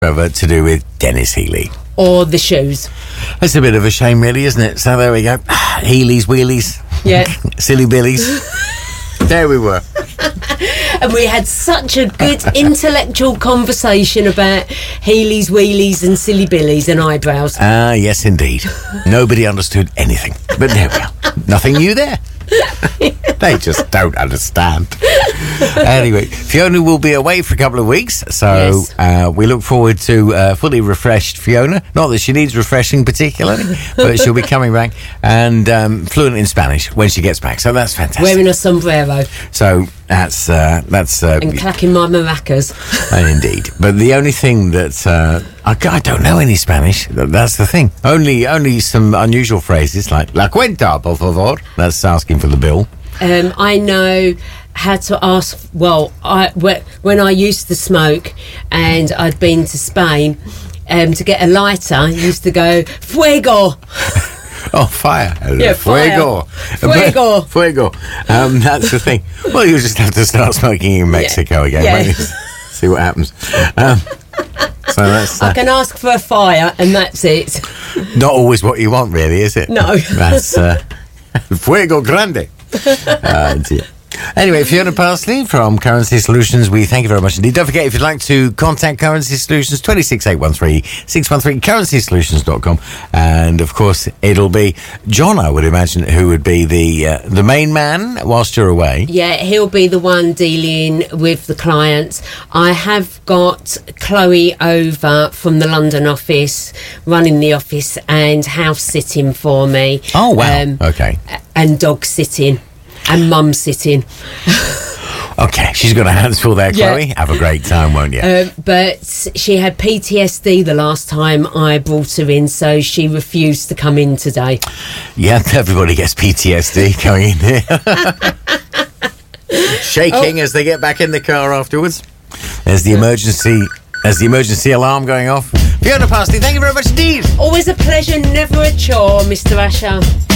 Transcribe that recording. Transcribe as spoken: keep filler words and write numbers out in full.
Over to do with Dennis Healy. Or the shoes. It's a bit of a shame, really, isn't it? So there we go. Heelys, wheelies. Yeah. Silly billies. There we were. And we had such a good intellectual conversation about Heelys, wheelies and silly billies and eyebrows. Ah, yes, indeed. Nobody understood anything. But there we are. Nothing new there. They just don't understand. Anyway, Fiona will be away for a couple of weeks, so Yes. uh, we look forward to uh, fully refreshed Fiona. Not that she needs refreshing particularly, but she'll be coming back and um, fluent in Spanish when she gets back. So that's fantastic. Wearing a sombrero So that's uh, that's uh, and clacking my maracas. uh, indeed. But the only thing that uh, I, I don't know any Spanish. Th- That's the thing. Only only some unusual phrases like "la cuenta, por favor." That's asking for the bill. Um, I know how to ask. Well, I wh- when I used to smoke, and I'd been to Spain, um, to get a lighter, I used to go fuego. Oh, fire. Yeah, Fuego. fire. Fuego. Fuego. Um, that's the thing. Well, you just have to start smoking in Mexico again. Yeah. won't you? See what happens. Um, so that's uh, I can ask for a fire, and that's it. not always what you want, really, is it? No. That's uh, Fuego Grande. Uh, dear. Anyway, Fiona Parsley from Currency Solutions, we thank you very much indeed. Don't forget, if you'd like to contact Currency Solutions, two six eight one three six one three, currency solutions dot com. And, of course, it'll be John, I would imagine, who would be the uh, the main man whilst you're away. Yeah, he'll be the one dealing with the clients. I have got Chloe over from the London office, running the office and house sitting for me. Oh, wow. Um, Okay. And dog sitting. And mum sitting. Okay, she's got her hands full there, Yeah. Chloe. Have a great time, won't you? Um, but she had P T S D the last time I brought her in, so she refused to come in today. Yeah, everybody gets P T S D going in here. Shaking Oh. as they get back in the car afterwards. There's the emergency there's the emergency alarm going off. Fiona Parsley, thank you very much indeed. Always a pleasure, never a chore, Mister Asher.